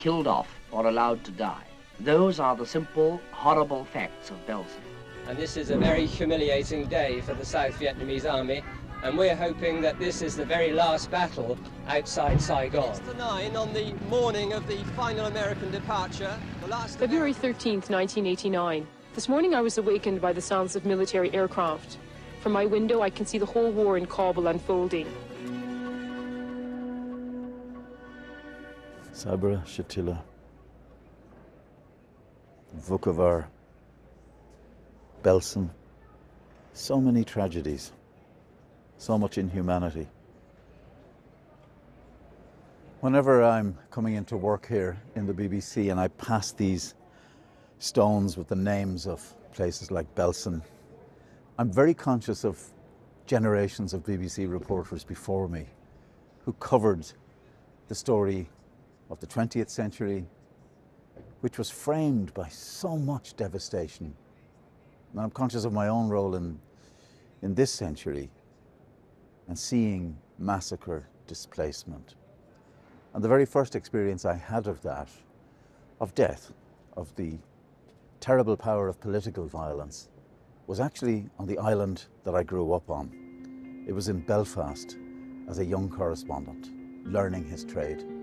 killed off or allowed to die. Those are the simple, horrible facts of Belsen. And this is a very humiliating day for the South Vietnamese army, and we're hoping that this is the very last battle outside Saigon. It's the 9 on the morning of the final American departure. February 13th, 1989. This morning I was awakened by the sounds of military aircraft. From my window I can see the whole war in Kabul unfolding. Sabra, Shatila, Vukovar, Belsen. So many tragedies, so much inhumanity. Whenever I'm coming into work here in the BBC and I pass these stones with the names of places like Belsen, I'm very conscious of generations of BBC reporters before me who covered the story of the 20th century, which was framed by so much devastation. And I'm conscious of my own role in this century and seeing massacre, displacement. And the very first experience I had of that, of death, of the terrible power of political violence, was actually on the island that I grew up on. It was in Belfast as a young correspondent, learning his trade.